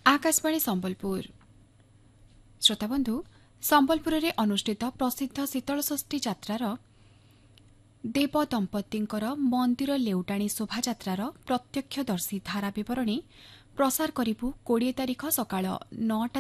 आकाशवाणी संबलपुर श्रोताबंधु संबलपुर में अनुष्ठित प्रसिद्ध शीतलषष्ठी यात्रार देव दंपत्तिर मंदिर लेउटाणी शोभायात्रार प्रत्यक्षदर्शी धारा बरणी प्रसार करिबु 20 तारिख सकाळ 9टा